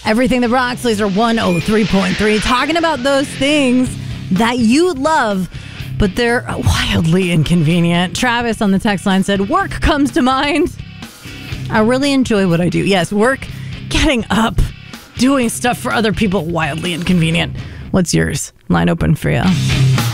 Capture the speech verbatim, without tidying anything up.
Everything that rocks, Laser one oh three point three. Talking about those things that you love, but they're wildly inconvenient. Travis on the text line said, work comes to mind. I really enjoy what I do. Yes, work, getting up, doing stuff for other people, wildly inconvenient. What's yours? Line open for you.